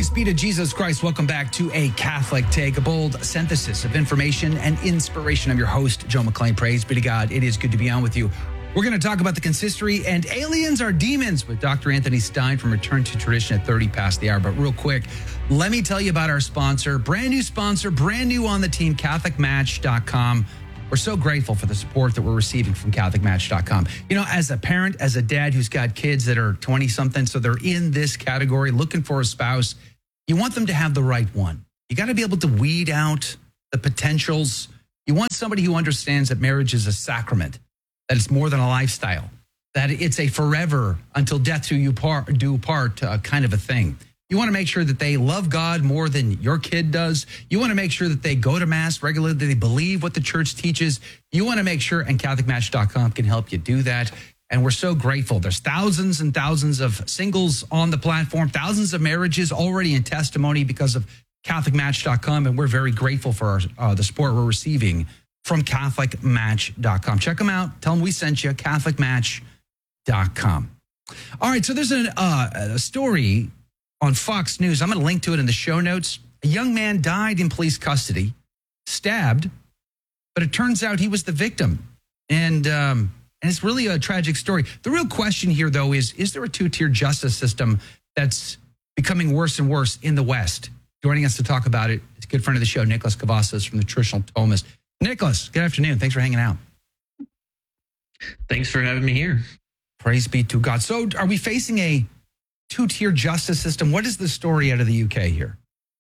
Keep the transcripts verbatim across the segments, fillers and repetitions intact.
Praise be to Jesus Christ. Welcome back to A Catholic Take, a bold synthesis of information and inspiration. I'm your host, Joe McClain. Praise be to God. It is good to be on with you. We're going to talk about the consistory and aliens are demons with Doctor Anthony Stein from Return to Tradition at thirty past the hour. But real quick, let me tell you about our sponsor, brand new sponsor, brand new on the team, Catholic Match dot com. We're so grateful for the support that we're receiving from Catholic Match dot com. You know, as a parent, as a dad who's got kids that are twenty-something, so they're in this category, looking for a spouse, you want them to have the right one. You got to be able to weed out the potentials. You want somebody who understands that marriage is a sacrament, that it's more than a lifestyle, that it's a forever until death do you part, do part uh, kind of a thing. You want to make sure that they love God more than your kid does. You want to make sure that they go to Mass regularly, that they believe what the church teaches. You want to make sure, and Catholic Match dot com can help you do that. And we're so grateful. There's thousands and thousands of singles on the platform, thousands of marriages already in testimony because of Catholic Match dot com. And we're very grateful for our, uh, the support we're receiving from Catholic Match dot com. Check them out. Tell them we sent you, Catholic Match dot com. All right, so there's an, uh, a story on Fox News. I'm going to link to it in the show notes. A young man died in police custody, stabbed, but it turns out he was the victim. And, um, and it's really a tragic story. The real question here, though, is, is there a two-tier justice system that's becoming worse and worse in the West? Joining us to talk about it is a good friend of the show, Nicholas Cavazos from the Traditional Thomist. Nicholas, good afternoon. Thanks for hanging out. Thanks for having me here. Praise be to God. So are we facing a two-tier justice system? What is the story out of the U K here?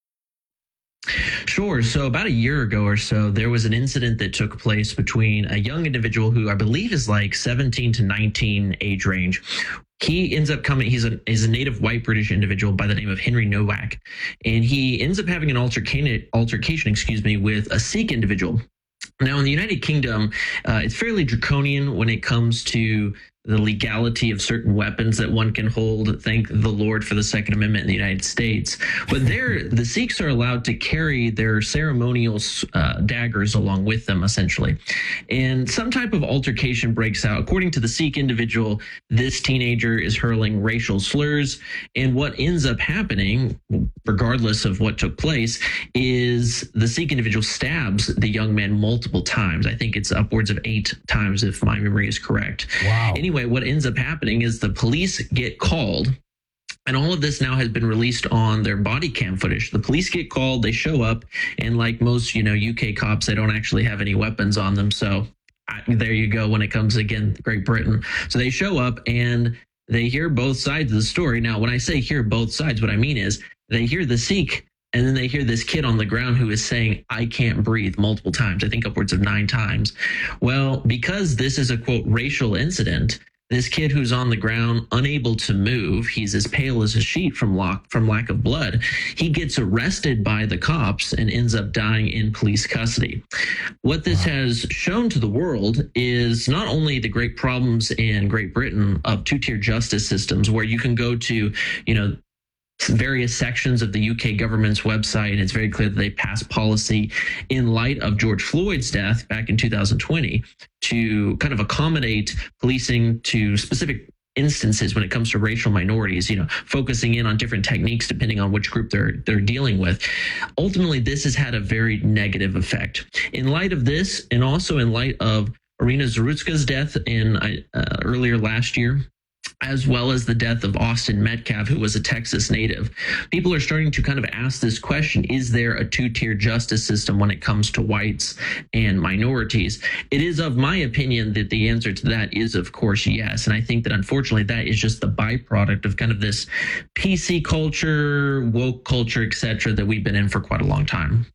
Sure. So about a year ago or so, there was an incident that took place between a young individual who I believe is like seventeen to nineteen age range. He ends up coming, he's a, he's a native white British individual by the name of Henry Nowak. And he ends up having an altercation, altercation, excuse me, with a Sikh individual. Now, in the United Kingdom, uh, it's fairly draconian when it comes to the legality of certain weapons that one can hold. Thank the Lord for the Second Amendment in the United States. But there, the Sikhs are allowed to carry their ceremonial uh, daggers along with them, essentially. And some type of altercation breaks out. According to the Sikh individual, this teenager is hurling racial slurs. And what ends up happening, regardless of what took place, is the Sikh individual stabs the young man multiple times. I think it's upwards of eight times, if my memory is correct. Wow. Anyway, Anyway, what ends up happening is the police get called, and all of this now has been released on their body cam footage. The police get called, they show up, and like most, you know, U K cops, they don't actually have any weapons on them. So I, there you go when it comes, again, Great Britain. So they show up and they hear both sides of the story. Now, when I say hear both sides, what I mean is they hear the Sikh, and then they hear this kid on the ground who is saying, "I can't breathe," multiple times, I think upwards of nine times. Well, because this is a, quote, racial incident, this kid who's on the ground, unable to move, he's as pale as a sheet from, lock, from lack of blood, he gets arrested by the cops and ends up dying in police custody. What this has shown to the world is not only the great problems in Great Britain of two-tier justice systems where you can go to, you know, various sections of the U K government's website. It's very clear that they passed policy in light of George Floyd's death back in two thousand twenty to kind of accommodate policing to specific instances when it comes to racial minorities, you know, focusing in on different techniques depending on which group they're they're dealing with. Ultimately, this has had a very negative effect. In light of this, and also in light of Irina Zarutska's death in uh, earlier last year, as well as the death of Austin Metcalf, who was a Texas native, people are starting to kind of ask this question: is there a two-tier justice system when it comes to whites and minorities? It is of my opinion that the answer to that is, of course, yes. And I think that unfortunately that is just the byproduct of kind of this P C culture, woke culture, et cetera, that we've been in for quite a long time.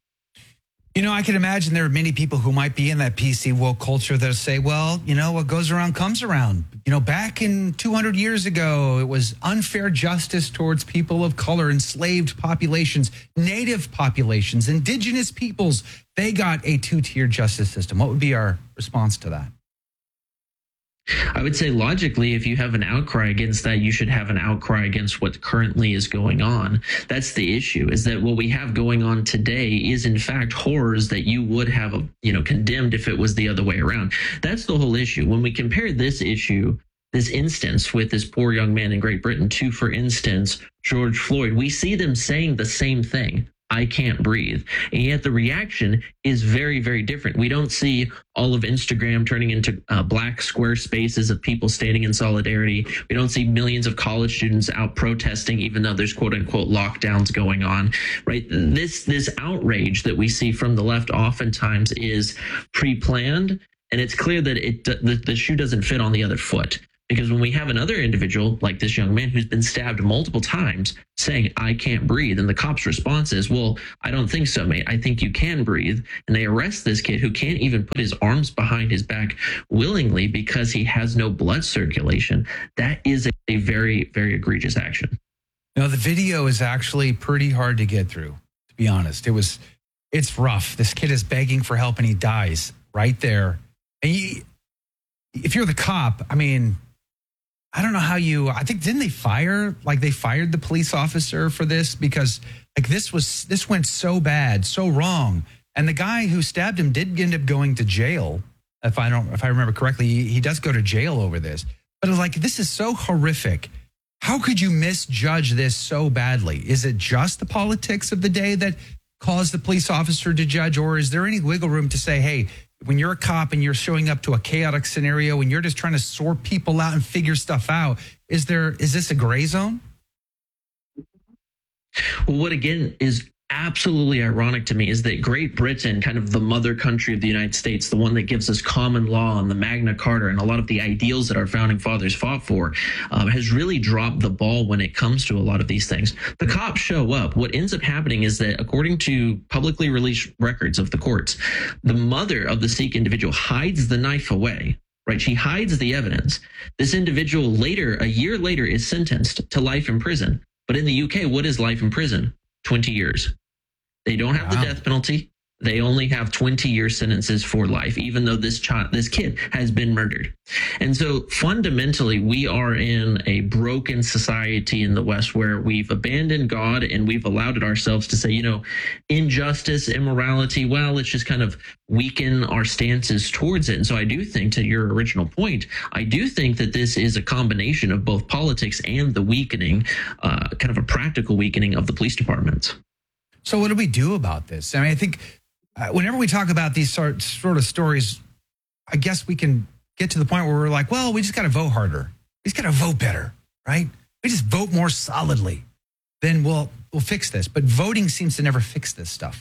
You know, I can imagine there are many people who might be in that P C woke culture that say, well, you know, what goes around comes around. You know, back in two hundred years ago, it was unfair justice towards people of color, enslaved populations, native populations, indigenous peoples. They got a two-tier justice system. What would be our response to that? I would say logically, if you have an outcry against that, you should have an outcry against what currently is going on. That's the issue, is that what we have going on today is in fact horrors that you would have, you know, condemned if it was the other way around. That's the whole issue. When we compare this issue this instance with this poor young man in Great Britain to, for instance, George Floyd, we see them saying the same thing. I can't breathe. And yet the reaction is very, very different. We don't see all of Instagram turning into uh, black square spaces of people standing in solidarity. We don't see millions of college students out protesting, even though there's quote unquote lockdowns going on, right? This, this outrage that we see from the left oftentimes is pre-planned. And it's clear that it the, the shoe doesn't fit on the other foot. Because when we have another individual like this young man who's been stabbed multiple times saying, I can't breathe, and the cop's response is, well, I don't think so, mate. I think you can breathe. And they arrest this kid who can't even put his arms behind his back willingly because he has no blood circulation. That is a, a very, very egregious action. No, the video is actually pretty hard to get through, to be honest. It was, it's rough. This kid is begging for help and he dies right there. And he, if you're the cop, I mean, I don't know how you, I think, didn't they fire, like they fired the police officer for this? Because like this was, this went so bad, so wrong. And the guy who stabbed him did end up going to jail. If I don't, if I remember correctly, he, he does go to jail over this. But it's like, this is so horrific. How could you misjudge this so badly? Is it just the politics of the day that caused the police officer to judge? Or is there any wiggle room to say, hey, when you're a cop and you're showing up to a chaotic scenario and you're just trying to sort people out and figure stuff out, is there, is this a gray zone? Well, what again is absolutely ironic to me is that Great Britain, kind of the mother country of the United States, the one that gives us common law and the Magna Carta and a lot of the ideals that our founding fathers fought for, um, has really dropped the ball when it comes to a lot of these things. The cops show up. What ends up happening is that, according to publicly released records of the courts, the mother of the Sikh individual hides the knife away. Right? She hides the evidence. This individual later, a year later, is sentenced to life in prison. But in the U K, what is life in prison? twenty years. They don't have wow. the death penalty. They only have twenty year sentences for life, even though this child, this kid has been murdered. And so fundamentally, we are in a broken society in the West where we've abandoned God and we've allowed it ourselves to say, you know, injustice, immorality, well, let's just kind of weaken our stances towards it. And so I do think, to your original point, I do think that this is a combination of both politics and the weakening, uh, kind of a practical weakening of the police departments. So what do we do about this? I mean, I think uh, whenever we talk about these sort, sort of stories, I guess we can get to the point where we're like, well, we just got to vote harder. We just got to vote better, right? We just vote more solidly. Then we'll we'll fix this. But voting seems to never fix this stuff.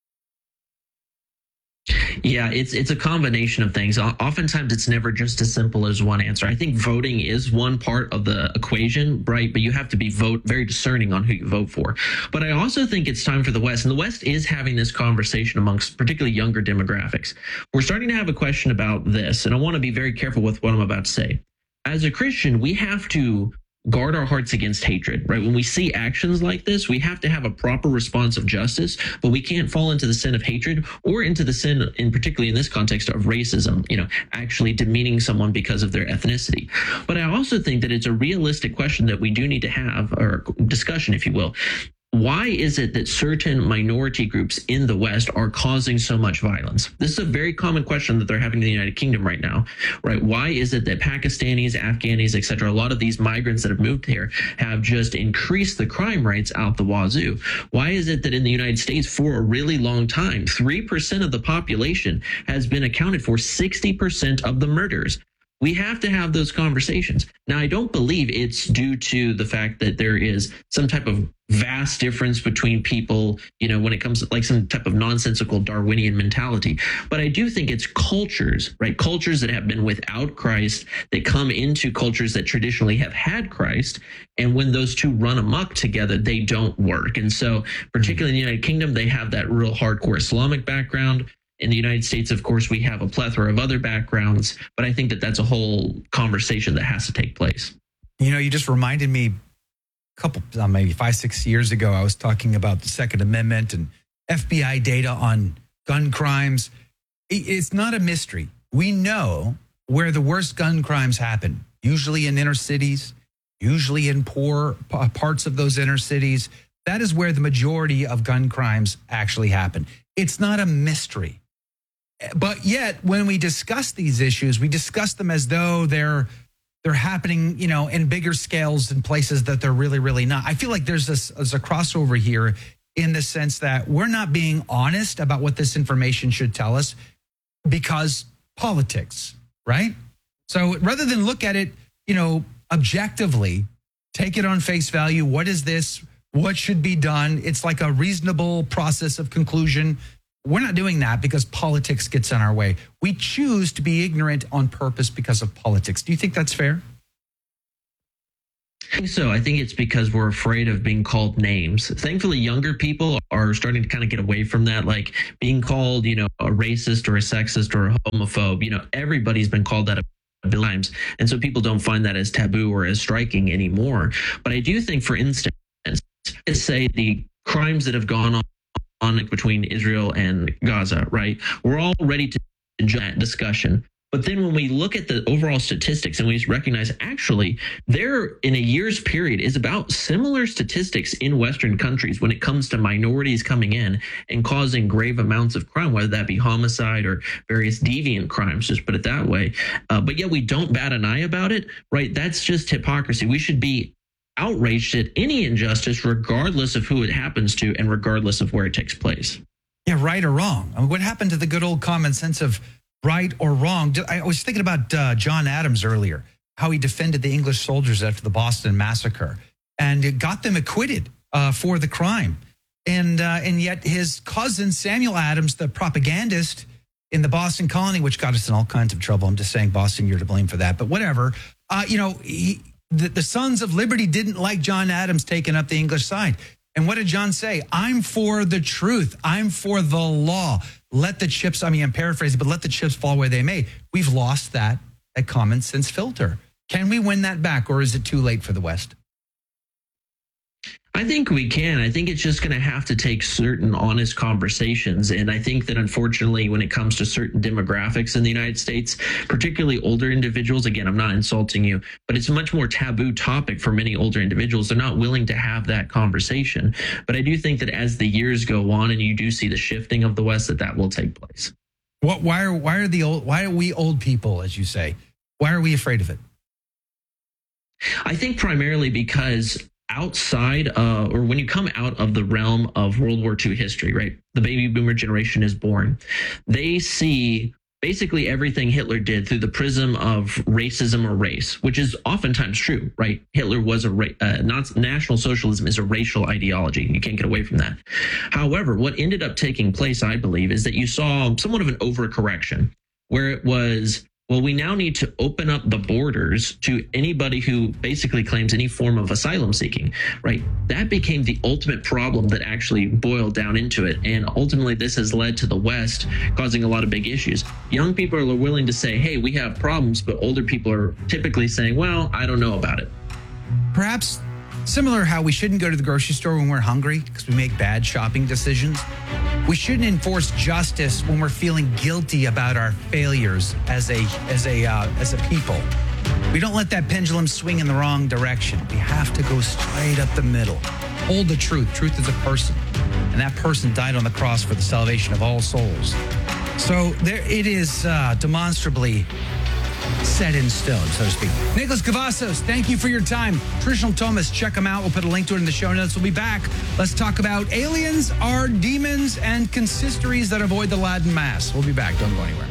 Yeah, it's it's a combination of things. Oftentimes, it's never just as simple as one answer. I think voting is one part of the equation, right? But you have to be vote very discerning on who you vote for. But I also think it's time for the West, and the West is having this conversation amongst particularly younger demographics. We're starting to have a question about this, and I want to be very careful with what I'm about to say. As a Christian, we have to guard our hearts against hatred, right? When we see actions like this, we have to have a proper response of justice, but we can't fall into the sin of hatred or into the sin, in particularly in this context, of racism, you know, actually demeaning someone because of their ethnicity. But I also think that it's a realistic question that we do need to have, or discussion, if you will. Why is it that certain minority groups in the West are causing so much violence? This is a very common question that they're having in the United Kingdom right now, right? Why is it that Pakistanis, Afghanis, et cetera, a lot of these migrants that have moved here have just increased the crime rates out the wazoo? Why is it that in the United States, for a really long time, three percent of the population has been accounted for sixty percent of the murders? We have to have those conversations. Now, I don't believe it's due to the fact that there is some type of vast difference between people, you know, when it comes to like some type of nonsensical Darwinian mentality. But I do think it's cultures, right? Cultures that have been without Christ that come into cultures that traditionally have had Christ. And when those two run amok together, they don't work. And so particularly in the United Kingdom, they have that real hardcore Islamic background. In the United States, of course, we have a plethora of other backgrounds, but I think that that's a whole conversation that has to take place. You know, you just reminded me a couple, maybe five, six years ago, I was talking about the Second Amendment and F B I data on gun crimes. It's not a mystery. We know where the worst gun crimes happen, usually in inner cities, usually in poor parts of those inner cities. That is where the majority of gun crimes actually happen. It's not a mystery. But yet, when we discuss these issues, we discuss them as though they're they're happening, you know, in bigger scales in places that they're really, really not. I feel like there's this there's a crossover here in the sense that we're not being honest about what this information should tell us because politics, right? So rather than look at it, you know, objectively, take it on face value. What is this? What should be done? It's like a reasonable process of conclusion. We're not doing that because politics gets in our way. We choose to be ignorant on purpose because of politics. Do you think that's fair? I think so. I think it's because we're afraid of being called names. Thankfully, younger people are starting to kind of get away from that, like being called, you know, a racist or a sexist or a homophobe. You know, everybody's been called that a billion times. And so people don't find that as taboo or as striking anymore. But I do think, for instance, let's say the crimes that have gone on on between Israel and Gaza, right? We're all ready to judge that discussion. But then when we look at the overall statistics and we recognize actually there in a year's period is about similar statistics in Western countries when it comes to minorities coming in and causing grave amounts of crime, whether that be homicide or various deviant crimes, just put it that way. Uh, but yet we don't bat an eye about it, right? That's just hypocrisy. We should be outraged at any injustice, regardless of who it happens to and regardless of where it takes place. Yeah, right or wrong. I mean, what happened to the good old common sense of right or wrong? I was thinking about uh, John Adams earlier, how he defended the English soldiers after the Boston Massacre, and it got them acquitted uh, for the crime. And uh, and yet his cousin, Samuel Adams, the propagandist in the Boston colony, which got us in all kinds of trouble. I'm just saying, Boston, you're to blame for that. But whatever. Uh, you know, he, the, the Sons of Liberty didn't like John Adams taking up the English side. And what did John say? I'm for the truth. I'm for the law. Let the chips, I mean, I'm paraphrasing, but let the chips fall where they may. We've lost that, that common sense filter. Can we win that back, or is it too late for the West? I think we can. I think it's just going to have to take certain honest conversations. And I think that unfortunately, when it comes to certain demographics in the United States, particularly older individuals, again, I'm not insulting you, but it's a much more taboo topic for many older individuals. They're not willing to have that conversation. But I do think that as the years go on and you do see the shifting of the West, that that will take place. What, why are, why are the old, why are we old people, as you say, why are we afraid of it? I think primarily because outside uh, or when you come out of the realm of World War Two history, right? The baby boomer generation is born. They see basically everything Hitler did through the prism of racism or race, which is oftentimes true, right? Hitler was a ra- uh, not, National Socialism is a racial ideology. You can't get away from that. However, what ended up taking place, I believe, is that you saw somewhat of an overcorrection where it was, well, we now need to open up the borders to anybody who basically claims any form of asylum seeking, right? That became the ultimate problem that actually boiled down into it. And ultimately, this has led to the West causing a lot of big issues. Young people are willing to say, hey, we have problems, but older people are typically saying, well, I don't know about it. Perhaps similar how we shouldn't go to the grocery store when we're hungry because we make bad shopping decisions. We shouldn't enforce justice when we're feeling guilty about our failures as a as a uh, as a people. We don't let that pendulum swing in the wrong direction. We have to go straight up the middle. Hold the truth. Truth is a person, and that person died on the cross for the salvation of all souls. So there it is, uh, demonstrably set in stone, so to speak. Nicholas Cavazos, thank you for your time. Traditional Thomas, check him out. We'll put a link to it in the show notes. We'll be back. Let's talk about aliens, are demons, and consistories that avoid the Latin Mass. We'll be back. Don't go anywhere.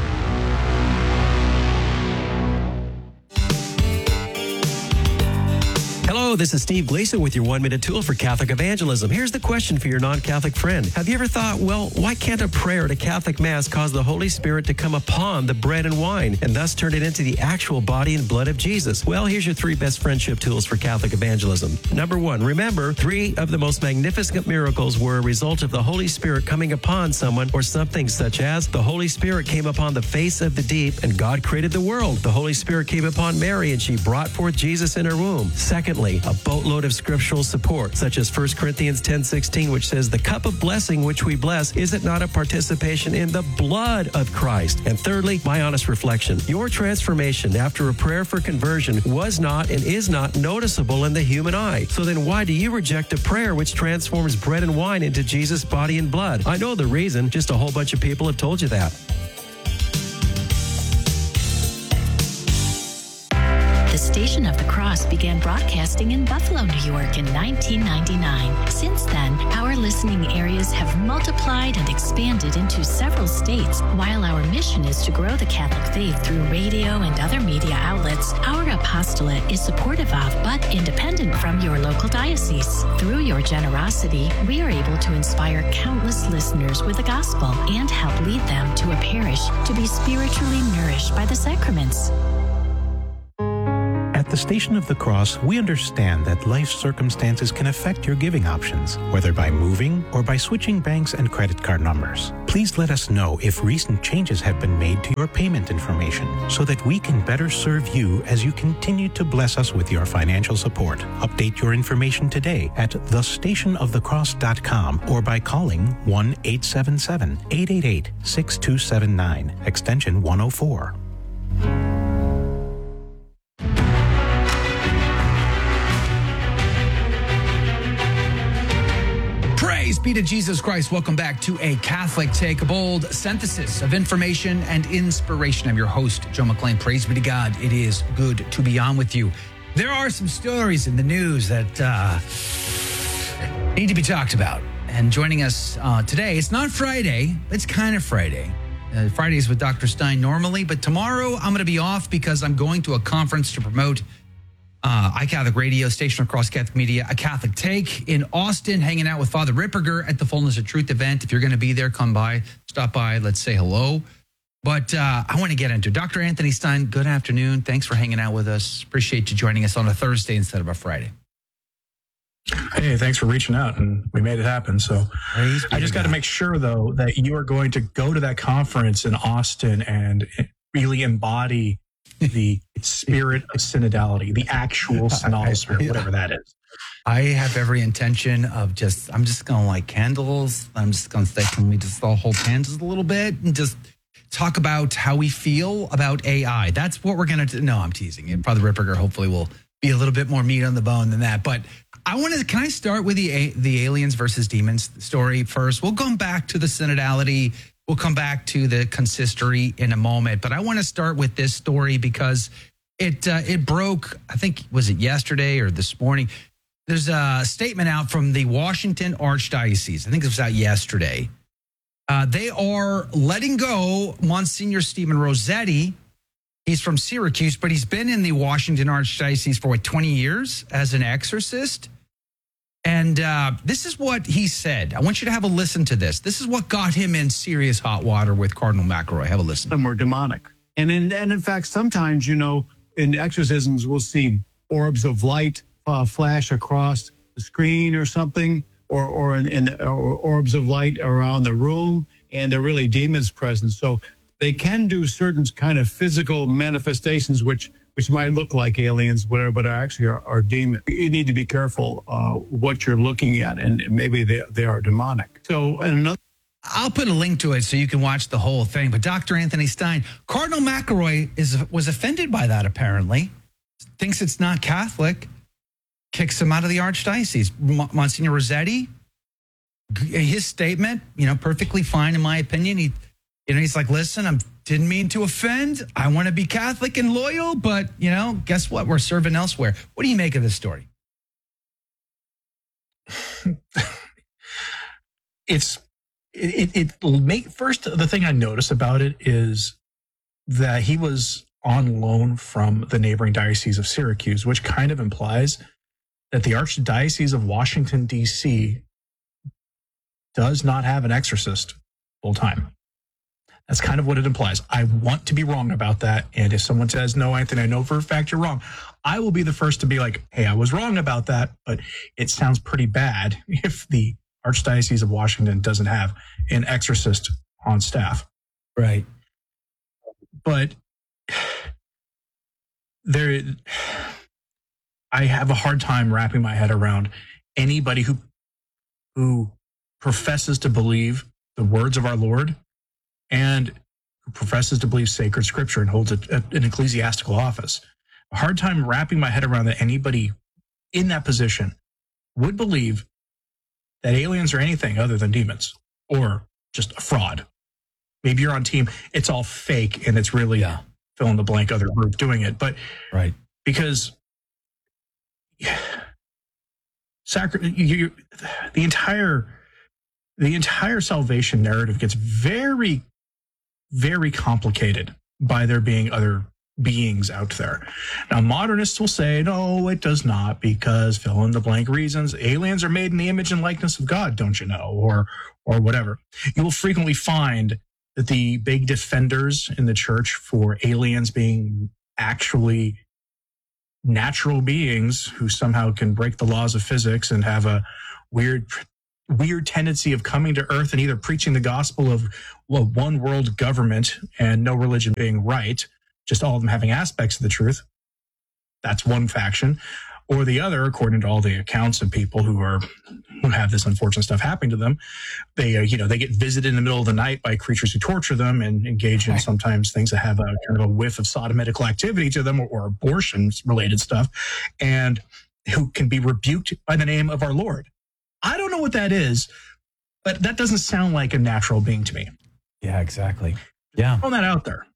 Hello, this is Steve Gleason with your one-minute tool for Catholic evangelism. Here's the question for your non-Catholic friend. Have you ever thought, well, why can't a prayer at a Catholic Mass cause the Holy Spirit to come upon the bread and wine and thus turn it into the actual body and blood of Jesus? Well, here's your three best friendship tools for Catholic evangelism. Number one, remember, three of the most magnificent miracles were a result of the Holy Spirit coming upon someone or something, such as the Holy Spirit came upon the face of the deep and God created the world. The Holy Spirit came upon Mary and she brought forth Jesus in her womb. Secondly, a boatload of scriptural support, such as First Corinthians ten sixteen, which says, the cup of blessing which we bless, is it not a participation in the blood of Christ? And thirdly, my honest reflection. Your transformation after a prayer for conversion was not and is not noticeable in the human eye. So then why do you reject a prayer which transforms bread and wine into Jesus' body and blood? I know the reason. Just a whole bunch of people have told you that. Cross began broadcasting in Buffalo, New York in nineteen ninety-nine. Since then, our listening areas have multiplied and expanded into several states. While our mission is to grow the Catholic faith through radio and other media outlets, our apostolate is supportive of but independent from your local diocese. Through your generosity, we are able to inspire countless listeners with the gospel and help lead them to a parish to be spiritually nourished by the sacraments. At the Station of the Cross, we understand that life circumstances can affect your giving options, whether by moving or by switching banks and credit card numbers. Please let us know if recent changes have been made to your payment information so that we can better serve you as you continue to bless us with your financial support. Update your information today at the station of the cross dot com or by calling one eight seven seven, eight eight eight, six two seven nine, extension one oh four. Praise be to Jesus Christ. Welcome back to A Catholic Take, a bold synthesis of information and inspiration. I'm your host, Joe McClain. Praise be to God. It is good to be on with you. There are some stories in the news that uh, need to be talked about. And joining us uh, today, it's not Friday, it's kind of Friday. Uh, Fridays with Doctor Stein normally, but tomorrow I'm going to be off because I'm going to a conference to promote Uh, iCatholic Radio, Station Across Catholic Media, A Catholic Take in Austin, hanging out with Father Ripperger at the Fullness of Truth event. If you're going to be there, come by, stop by, let's say hello. But uh, I want to get into Doctor Anthony Stein. Good afternoon. Thanks for hanging out with us. Appreciate you joining us on a Thursday instead of a Friday. Hey, thanks for reaching out, and we made it happen. So I just got to make sure, though, that you are going to go to that conference in Austin and really embody the spirit of synodality, the actual synodal spirit, whatever that is. I have every intention of just, I'm just going to light candles. I'm just going to say, can we just all hold hands a little bit and just talk about how we feel about A I? That's what we're going to do. No, I'm teasing you. Father Ripperger hopefully will be a little bit more meat on the bone than that. But I want to, can I start with the the aliens versus demons story first? We'll come back to the synodality. We'll come back to the consistory in a moment, but I want to start with this story because it uh, it broke, I think, was it yesterday or this morning? There's a statement out from the Washington Archdiocese. I think it was out yesterday. Uh, they are letting go Monsignor Stephen Rossetti. He's from Syracuse, but he's been in the Washington Archdiocese for, what, twenty years as an exorcist? And uh, this is what he said. I want you to have a listen to this. This is what got him in serious hot water with Cardinal McElroy. Have a listen. Some are demonic. And in, and in fact, sometimes, you know, in exorcisms, we'll see orbs of light uh, flash across the screen or something, or or, in, in, or orbs of light around the room, and they're really demons present. So they can do certain kind of physical manifestations, which which might look like aliens, whatever, but actually are, are demons. You need to be careful uh, what you're looking at, and maybe they, they are demonic. So and another. I'll put a link to it so you can watch the whole thing. But Doctor Anthony Stein, Cardinal McElroy is was offended by that, apparently. Thinks it's not Catholic. Kicks him out of the Archdiocese. M- Monsignor Rossetti, his statement, you know, perfectly fine in my opinion. He, you know, he's like, listen, I didn't mean to offend. I want to be Catholic and loyal, but, you know, guess what? We're serving elsewhere. What do you make of this story? it's it, it, it make first the thing I noticed about it is that he was on loan from the neighboring diocese of Syracuse, which kind of implies that the Archdiocese of Washington, D C does not have an exorcist full time. That's kind of what it implies. I want to be wrong about that. And if someone says, no, Anthony, I know for a fact you're wrong, I will be the first to be like, hey, I was wrong about that. But it sounds pretty bad if the Archdiocese of Washington doesn't have an exorcist on staff. Right. But there, I have a hard time wrapping my head around anybody who, who professes to believe the words of our Lord and who professes to believe sacred scripture and holds a, a, an ecclesiastical office. A hard time wrapping my head around that anybody in that position would believe that aliens are anything other than demons or just a fraud. Maybe you're on team, it's all fake and it's really yeah. fill in the blank other group doing it. But right. because sacri- you, you, the entire the entire salvation narrative gets very, very complicated by there being other beings out there. Now, modernists will say, no, it does not, because fill in the blank reasons. Aliens are made in the image and likeness of God, don't you know? Or, or whatever. You will frequently find that the big defenders in the church for aliens being actually natural beings who somehow can break the laws of physics and have a weird weird tendency of coming to earth and either preaching the gospel of well, one world government and no religion being right, just all of them having aspects of the truth. That's one faction. Or the other, according to all the accounts of people who are who have this unfortunate stuff happening to them, they uh, you know they get visited in the middle of the night by creatures who torture them and engage in sometimes things that have a kind of a whiff of sodomitical activity to them, or, or abortions related stuff, and who can be rebuked by the name of our Lord. I don't know what that is, but that doesn't sound like a natural being to me. Yeah, exactly. Yeah, Throw that out there.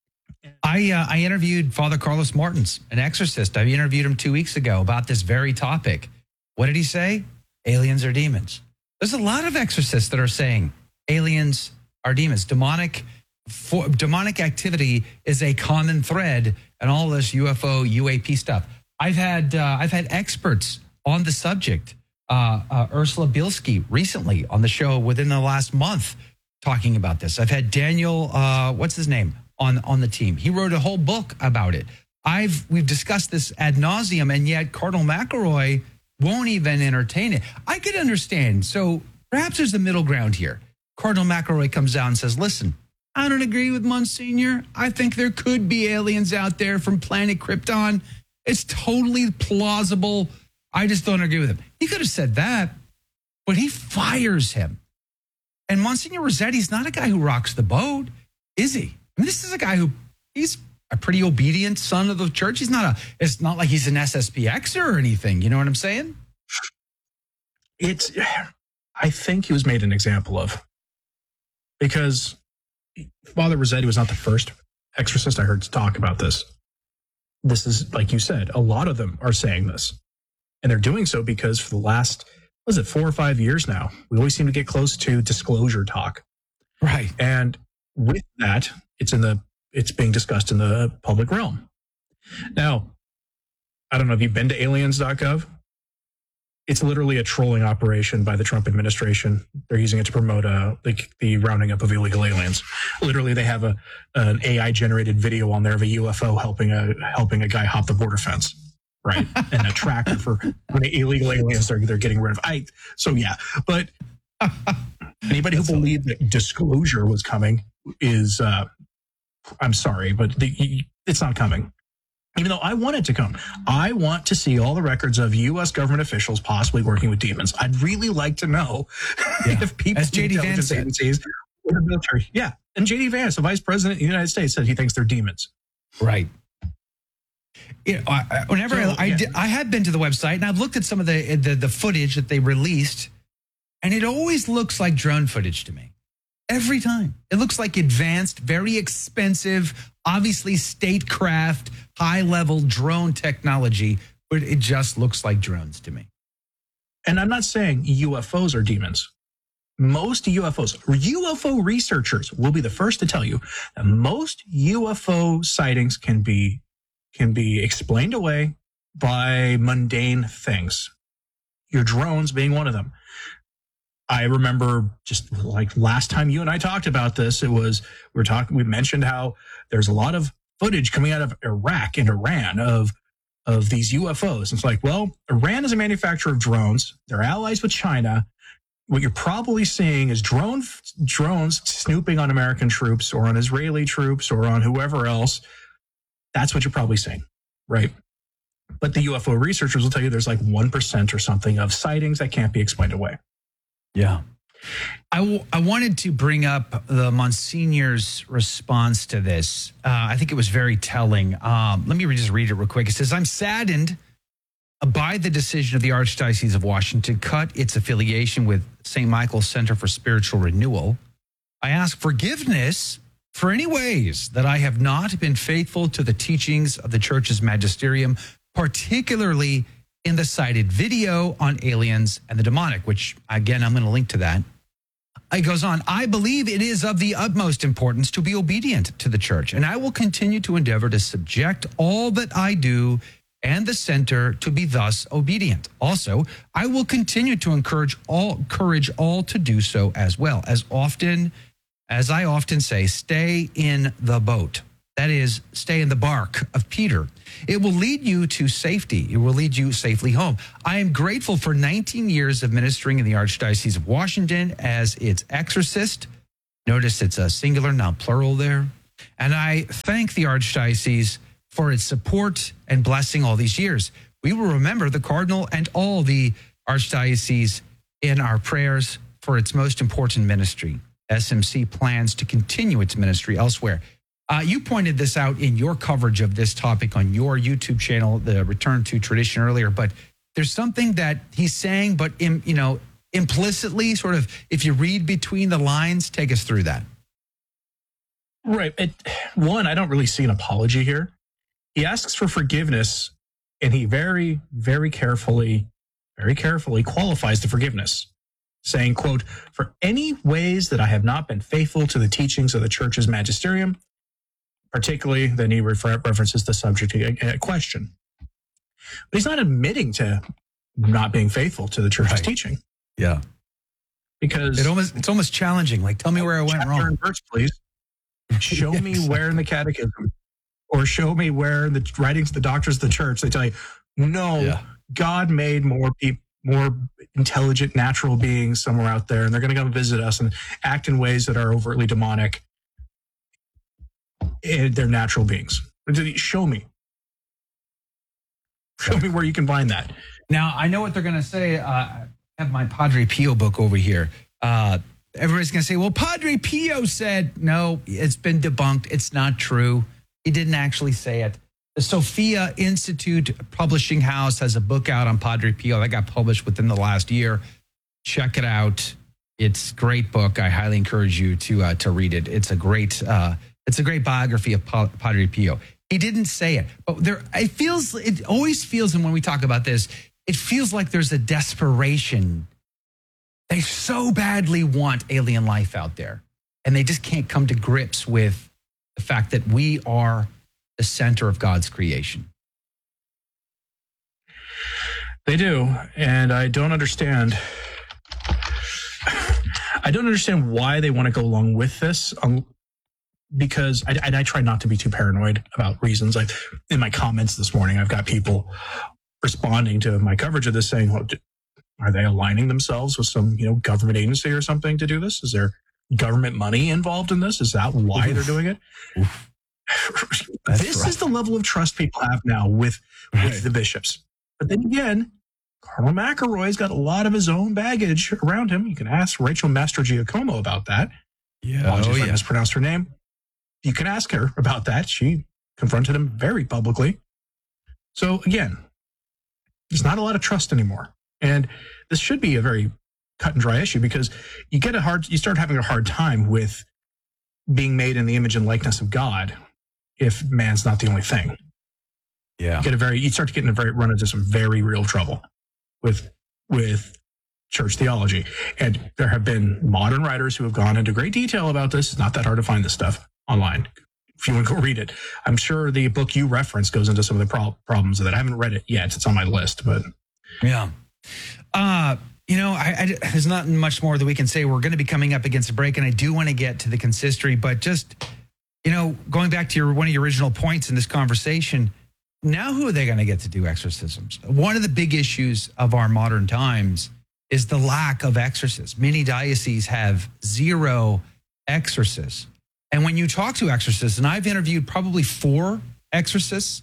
I uh, I interviewed Father Carlos Martins, an exorcist. I interviewed him two weeks ago about this very topic. What did he say? Aliens are demons. There's a lot of exorcists that are saying aliens are demons. Demonic for, demonic activity is a common thread in all this U F O, U A P stuff. I've had uh, I've had experts on the subject. Uh, uh, Ursula Bielski recently on the show within the last month talking about this. I've had Daniel, uh, what's his name, on on the team. He wrote a whole book about it. I've we've discussed this ad nauseum, and yet Cardinal McElroy won't even entertain it. I could understand. So perhaps there's a middle ground here. Cardinal McElroy comes out and says, listen, I don't agree with Monsignor. I think there could be aliens out there from planet Krypton. It's totally plausible. I just don't agree with him. He could have said that, but he fires him. And Monsignor Rossetti's not a guy who rocks the boat, is he? I mean, this is a guy who, he's a pretty obedient son of the church. He's not a, it's not like he's an S S P Xer or anything. You know what I'm saying? It's, I think he was made an example of, because Father Rossetti was not the first exorcist I heard to talk about this. This is, like you said, a lot of them are saying this. And they're doing so because for the last, what is it, four or five years now, we always seem to get close to disclosure talk. Right. And with that, it's in the, it's being discussed in the public realm. Now, I don't know if you've been to aliens dot gov. It's literally a trolling operation by the Trump administration. They're using it to promote uh, the, the rounding up of illegal aliens. Literally, they have a an A I generated video on there of a U F O helping a helping a guy hop the border fence, right? And a tracker for when the illegal aliens they're they're getting rid of. I so yeah, but anybody who believed that disclosure was coming is, uh, I'm sorry, but the, it's not coming. Even though I want it to come. I want to see all the records of U S government officials possibly working with demons. I'd really like to know Yeah. if people As J D Vance said. agencies or the military. Yeah. And J D Vance, the vice president of the United States, said he thinks they're demons. Right. You know, I, I- whenever So, I, I, yeah. did, I had been to the website and I've looked at some of the, the the footage that they released, and it always looks like drone footage to me. Every time. It looks like advanced, very expensive, obviously statecraft, high-level drone technology, but it just looks like drones to me. And I'm not saying U F Os are demons. Most U F Os, U F O researchers will be the first to tell you that most U F O sightings can be can be explained away by mundane things. Your drones being one of them. I remember just like last time you and I talked about this, it was, we were talking, we mentioned how there's a lot of footage coming out of Iraq and Iran of, of these U F Os. It's like, well, Iran is a manufacturer of drones. They're allies with China. What you're probably seeing is drone, drones snooping on American troops or on Israeli troops or on whoever else. That's what you're probably seeing, right? But the U F O researchers will tell you there's like one percent or something of sightings that can't be explained away. Yeah. I, w- I wanted to bring up the Monsignor's response to this. Uh, I think it was very telling. Um, let me re- just read it real quick. It says, I'm saddened by the decision of the Archdiocese of Washington to cut its affiliation with Saint Michael's Center for Spiritual Renewal. I ask forgiveness for any ways that I have not been faithful to the teachings of the Church's magisterium, particularly in the cited video on aliens and the demonic, which, again, I'm going to link to that. It goes on, I believe it is of the utmost importance to be obedient to the church, and I will continue to endeavor to subject all that I do and the center to be thus obedient. Also, I will continue to encourage all, encourage all to do so as well. As often, as I often say, stay in the boat. That is, stay in the bark of Peter. It will lead you to safety. It will lead you safely home. I am grateful for nineteen years of ministering in the Archdiocese of Washington as its exorcist. Notice it's a singular, not plural there. And I thank the Archdiocese for its support and blessing all these years. We will remember the Cardinal and all the Archdiocese in our prayers for its most important ministry. S M C plans to continue its ministry elsewhere. Uh, you pointed this out in your coverage of this topic on your YouTube channel, the Return to Tradition earlier, but there's something that he's saying, but in, you know, implicitly, sort of, if you read between the lines, take us through that. Right. It, one, I don't really see an apology here. He asks for forgiveness, and he very, very carefully, very carefully qualifies the forgiveness, saying, quote, for any ways that I have not been faithful to the teachings of the church's magisterium, particularly, then he refer- references the subject a, a question. But he's not admitting to not being faithful to the church's Right. teaching. Yeah. Because It almost it's almost challenging. Like, tell me where I went chapter wrong. and verse, please. Show Yeah, me exactly. where in the catechism, or show me where in the writings of the doctors of the church they tell you, no, Yeah. God made more people, more intelligent, natural beings somewhere out there, and they're going to come visit us and act in ways that are overtly demonic. And they're natural beings. Show me. Show me where you can find that. Now, I know what they're going to say. Uh, I have my Padre Pio book over here. Uh, everybody's going to say, well, Padre Pio said, no, it's been debunked. It's not true. He didn't actually say it. The Sophia Institute Publishing House has a book out on Padre Pio that got published within the last year. Check it out. It's a great book. I highly encourage you to uh, to read it. It's a great uh, it's a great biography of pa- Padre Pio. He didn't say it, but there it feels it always feels, and when we talk about this, it feels like there's a desperation. They so badly want alien life out there, and they just can't come to grips with the fact that we are the center of God's creation. They do, and I don't understand. I don't understand why they want to go along with this, um, because I, I, I try not to be too paranoid about reasons. Like in my comments this morning, I've got people responding to my coverage of this saying, well, are they aligning themselves with some, you know, government agency or something to do this? Is there government money involved in this? Is that why Oof. they're doing it? This rough. is the level of trust people have now with, with right. the bishops. But then again, Cardinal McElroy's got a lot of his own baggage around him. You can ask Rachel Mastrogiacomo about that. Yeah, Apologies oh, if yeah. I mispronounced her name. You can ask her about that. She confronted him very publicly. So again, there's not a lot of trust anymore. And this should be a very cut and dry issue, because you get a hard, you start having a hard time with being made in the image and likeness of God if man's not the only thing. Yeah. You get a very, you start to get in a very, run into some very real trouble with, with church theology. And there have been modern writers who have gone into great detail about this. It's not that hard to find this stuff online if you want to go read it. I'm sure the book you referenced goes into some of the pro- problems of that. I haven't read it yet. It's on my list, but. Yeah. Uh, you know, I, I, there's not much more that we can say. We're going to be coming up against a break, and I do want to get to the consistory, but just, you know, going back to your one of your original points in this conversation, now who are they going to get to do exorcisms? One of the big issues of our modern times is the lack of exorcists. Many dioceses have zero exorcists. And when you talk to exorcists, and I've interviewed probably four exorcists,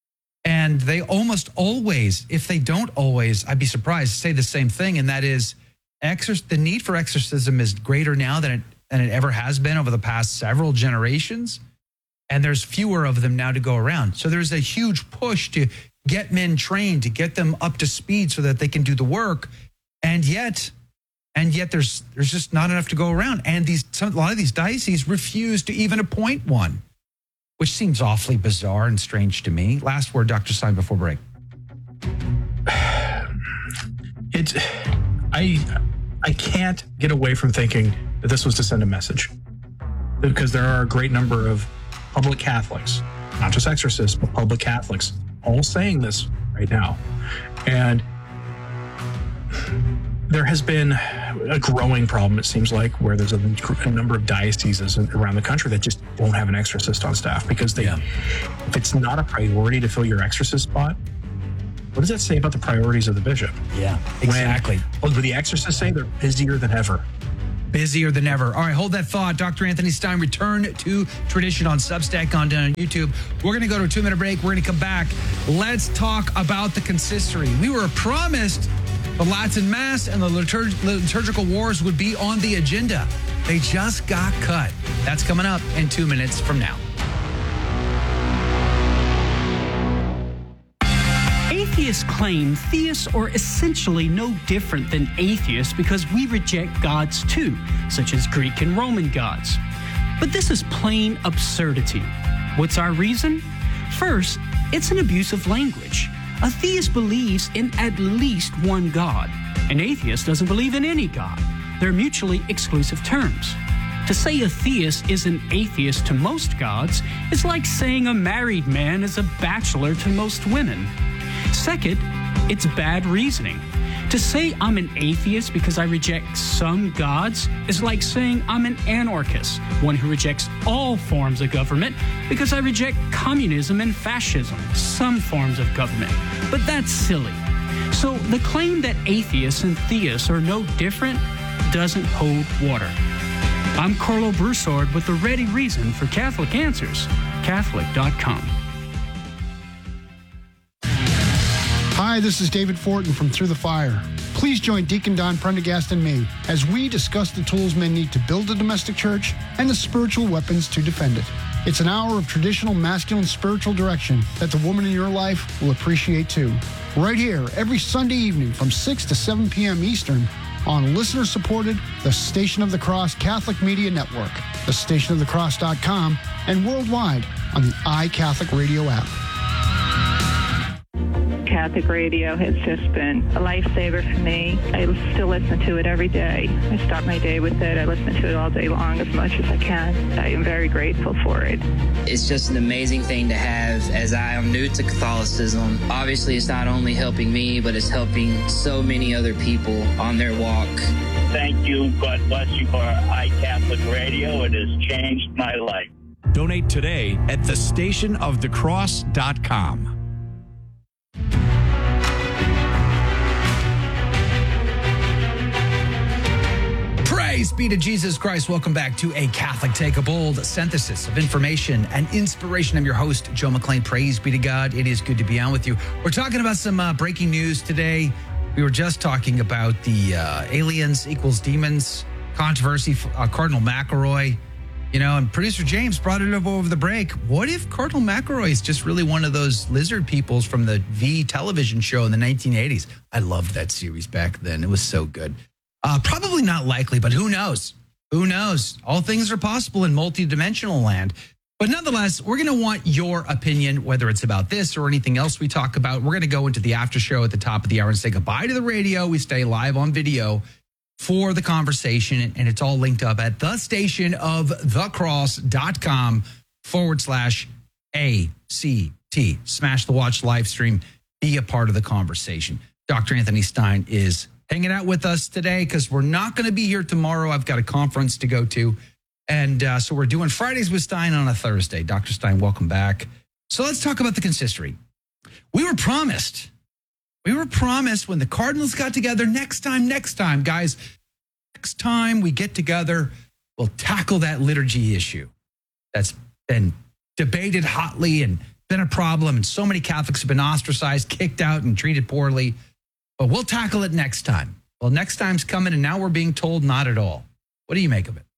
and they almost always, if they don't always, I'd be surprised, say the same thing, and that is exorc- the need for exorcism is greater now than it, than it ever has been over the past several generations. And there's fewer of them now to go around. So there's a huge push to get men trained, to get them up to speed so that they can do the work. And yet, and yet there's there's just not enough to go around. And these some, a lot of these dioceses refuse to even appoint one, which seems awfully bizarre and strange to me. Last word, Doctor Stein, before break. it, I, I can't get away from thinking that this was to send a message, because there are a great number of public Catholics, not just exorcists, but public Catholics, all saying this right now. And there has been a growing problem, it seems like, where there's a, a number of dioceses around the country that just don't have an exorcist on staff, because they, yeah. if it's not a priority to fill your exorcist spot, what does that say about the priorities of the bishop? Yeah, exactly. When, well, the exorcists say they're busier than ever. Busier than ever. All right, hold that thought. Doctor Anthony Stine, Return to Tradition on Substack, on uh, YouTube. We're going to go to a two-minute break. We're going to come back. Let's talk about the consistory. We were promised the Latin Mass and the liturg- liturgical wars would be on the agenda. They just got cut. That's coming up in two minutes from now. Atheists claim theists are essentially no different than atheists because we reject gods too, such as Greek and Roman gods. But this is plain absurdity. What's our reason? First, it's an abuse of language. A theist believes in at least one God. An atheist doesn't believe in any God. They're mutually exclusive terms. To say a theist is an atheist to most gods is like saying a married man is a bachelor to most women. Second, it's bad reasoning. To say I'm an atheist because I reject some gods is like saying I'm an anarchist, one who rejects all forms of government because I reject communism and fascism, some forms of government. But that's silly. So the claim that atheists and theists are no different doesn't hold water. I'm Carlo Broussard with the ready reason for Catholic Answers, Catholic dot com. Hi, this is David Fortin from Through the Fire. Please join Deacon Don Prendergast and me as we discuss the tools men need to build a domestic church and the spiritual weapons to defend it. It's an hour of traditional masculine spiritual direction that the woman in your life will appreciate too. Right here, every Sunday evening from six to seven p.m. Eastern on listener-supported The Station of the Cross Catholic Media Network, the station of the cross dot com, and worldwide on the iCatholic Radio app. Catholic radio has just been a lifesaver for me. I still listen to it every day. I start my day with it. I listen to it all day long as much as I can. I am very grateful for it. It's just an amazing thing to have, as I am new to Catholicism. Obviously, it's not only helping me, but it's helping so many other people on their walk. Thank you. God bless you for iCatholic Radio. It has changed my life. Donate today at the station of the cross dot com. Praise be to Jesus Christ. Welcome back to A Catholic Take, a bold synthesis of information and inspiration. I'm your host, Joe McClain. Praise be to God. It is good to be on with you. We're talking about some uh, breaking news today. We were just talking about the uh, aliens equals demons controversy, uh, Cardinal McElroy. You know, and producer James brought it up over the break. What if Cardinal McElroy is just really one of those lizard peoples from the V television show in the nineteen eighties? I loved that series back then. It was so good. Uh, probably not likely, but who knows? Who knows? All things are possible in multidimensional land. But nonetheless, we're going to want your opinion, whether it's about this or anything else we talk about. We're going to go into the after show at the top of the hour and say goodbye to the radio. We stay live on video for the conversation, and it's all linked up at the station of the cross dot com forward slash A C T. Smash the watch live stream. Be a part of the conversation. Doctor Anthony Stine is hanging out with us today because we're not going to be here tomorrow. I've got a conference to go to. And uh, so we're doing Fridays with Stine on a Thursday. Doctor Stine, welcome back. So let's talk about the consistory. We were promised, we were promised when the Cardinals got together, next time, next time, guys, next time we get together, we'll tackle that liturgy issue that's been debated hotly and been a problem. And so many Catholics have been ostracized, kicked out, and treated poorly. But we'll tackle it next time. Well, next time's coming, and now we're being told not at all. What do you make of it?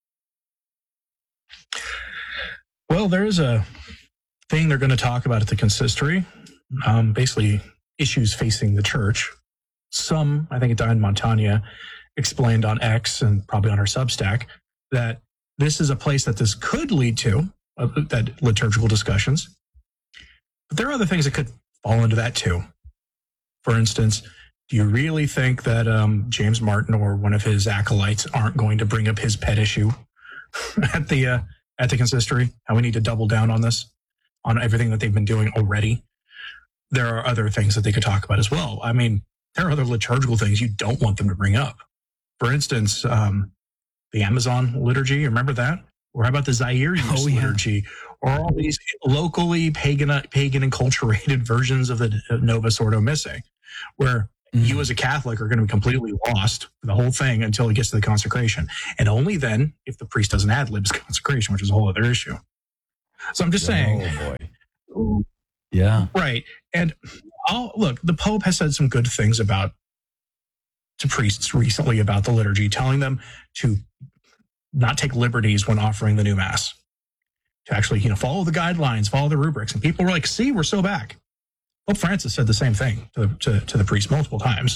Well, there is a thing they're going to talk about at the consistory, um, basically issues facing the church. Some, I think Diane Montagna explained on X and probably on her Substack, that this is a place that this could lead to, uh, that liturgical discussions. But there are other things that could fall into that too. For instance, Do you really think that um, James Martin or one of his acolytes aren't going to bring up his pet issue at the uh, at the consistory? How we need to double down on this, on everything that they've been doing already. There are other things that they could talk about as well. I mean, there are other liturgical things you don't want them to bring up. For instance, um, the Amazon liturgy. Remember that? Or how about the Zaire use oh, yeah. liturgy? Or all these locally pagan, pagan enculturated versions of the Novus Ordo Missae, where mm-hmm. you as a Catholic are going to be completely lost for the whole thing until it gets to the consecration. And only then if the priest doesn't ad libs consecration, which is a whole other issue. So I'm just oh, saying. Oh, boy. Yeah. Right. And I'll, look, the Pope has said some good things about to priests recently about the liturgy, telling them to not take liberties when offering the new Mass, to actually, you know, follow the guidelines, follow the rubrics. And people were like, see, we're so back. Pope Francis said the same thing to, to, to the priest multiple times.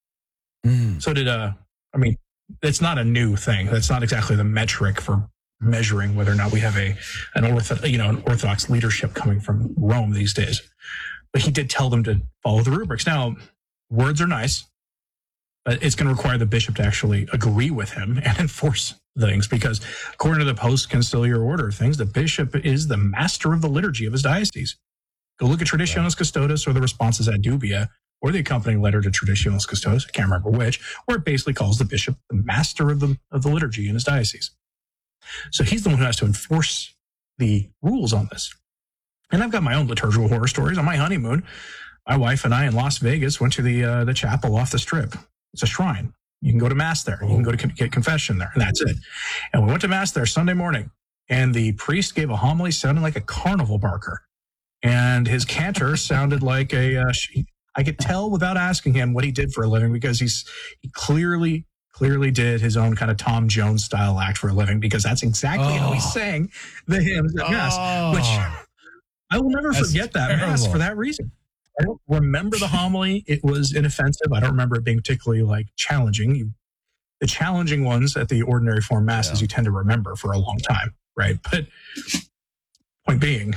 Mm. So did, uh, I mean, it's not a new thing. That's not exactly the metric for measuring whether or not we have a, an ortho, you know, an Orthodox leadership coming from Rome these days. But he did tell them to follow the rubrics. Now, words are nice, but it's going to require the bishop to actually agree with him and enforce things, because according to the post-conciliar order of things, the bishop is the master of the liturgy of his diocese. Go look at Traditionis Custodes or the Responsus ad Dubia or the accompanying letter to Traditionis Custodes, I can't remember which, where it basically calls the bishop the master of the, of the liturgy in his diocese. So he's the one who has to enforce the rules on this. And I've got my own liturgical horror stories. On my honeymoon, my wife and I in Las Vegas went to the uh, the chapel off the Strip. It's a shrine. You can go to Mass there. You can go to con- get confession there, and that's it. And we went to Mass there Sunday morning, and the priest gave a homily sounding like a carnival barker. And his cantor sounded like a, uh, I could tell without asking him what he did for a living, because he's he clearly, clearly did his own kind of Tom Jones style act for a living, because that's exactly oh. how he sang the hymns at Mass, oh. which I will never that's forget that terrible. Mass for that reason. I don't remember the homily. It was inoffensive. I don't remember it being particularly like challenging. You, the challenging ones at the ordinary form masses, yeah. you tend to remember for a long time, right? But point being,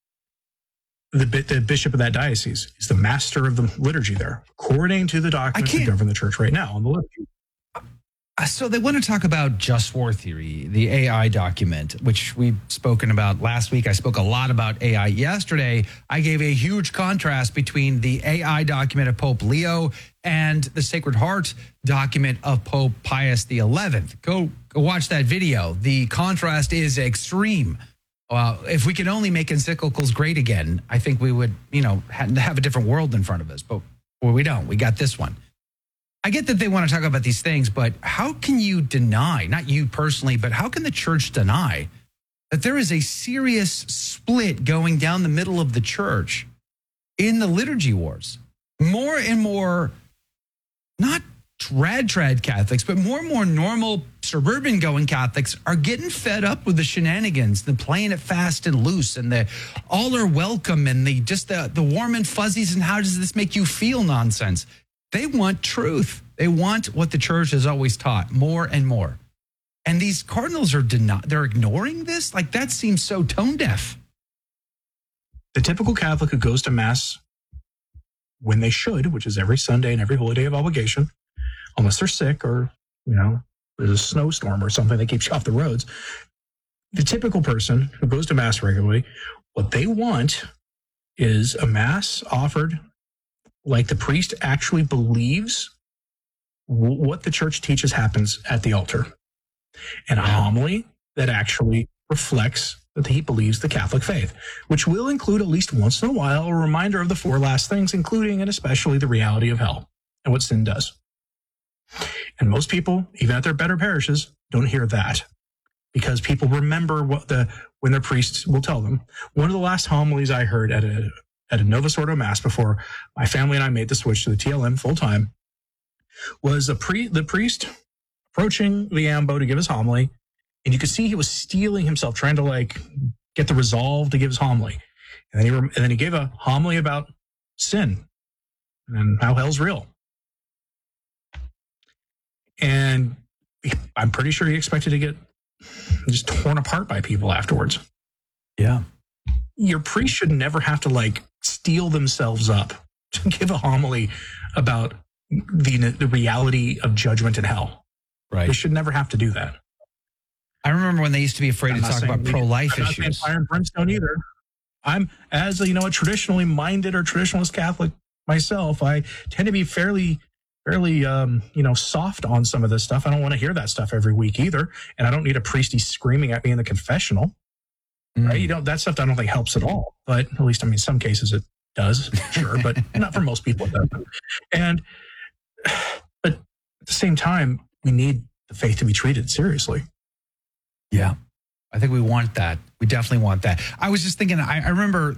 the, the bishop of that diocese is the master of the liturgy there, according to the documents that govern the church right now on the liturgy. So they want to talk about just war theory, the A I document, which we've spoken about last week. I spoke a lot about A I yesterday. I gave a huge contrast between the A I document of Pope Leo and the Sacred Heart document of Pope Pius the eleventh. Go, go watch that video. The contrast is extreme. Uh, if we could only make encyclicals great again, I think we would, you know, have a different world in front of us. But well, we don't. We got this one. I get that they want to talk about these things, but how can you deny, not you personally, but how can the church deny that there is a serious split going down the middle of the church in the liturgy wars? More and more, not trad trad Catholics, but more and more normal suburban going Catholics are getting fed up with the shenanigans, the playing it fast and loose, and the all are welcome, and the just the, the warm and fuzzies, and how does this make you feel nonsense. They want truth. They want what the church has always taught, more and more. And these cardinals are deni- they're ignoring this? Like, that seems so tone deaf. The typical Catholic who goes to Mass when they should, which is every Sunday and every holy day of obligation, unless they're sick or, you know, there's a snowstorm or something that keeps you off the roads. The typical person who goes to Mass regularly, what they want is a Mass offered like the priest actually believes w- what the church teaches happens at the altar, and a homily that actually reflects that he believes the Catholic faith, which will include at least once in a while a reminder of the four last things, including and especially the reality of hell and what sin does. And most people, even at their better parishes, don't hear that, because people remember what the when their priests will tell them. One of the last homilies I heard at a at a Novus Ordo Mass before my family and I made the switch to the T L M full time was a pre the priest approaching the ambo to give his homily, and you could see he was steeling himself, trying to like get the resolve to give his homily, and then he and then he gave a homily about sin and how hell's real, and I'm pretty sure he expected to get just torn apart by people afterwards. Yeah. Your priest should never have to like steel themselves up to give a homily about the the reality of judgment in hell. Right. We should never have to do that. I remember when they used to be afraid I'm to not talk saying about we- pro-life I'm not saying issues. fire and brimstone either. I'm, as a, you know, a traditionally minded or traditionalist Catholic myself, I tend to be fairly, fairly, um, you know, soft on some of this stuff. I don't want to hear that stuff every week either, and I don't need a priesty screaming at me in the confessional. Mm. Right? You know, that stuff I don't think helps at all. But at least, I mean, some cases it does, sure, but not for most people it doesn't. And but at the same time, we need the faith to be treated seriously. Yeah. I think we want that. We definitely want that. I was just thinking, I, I remember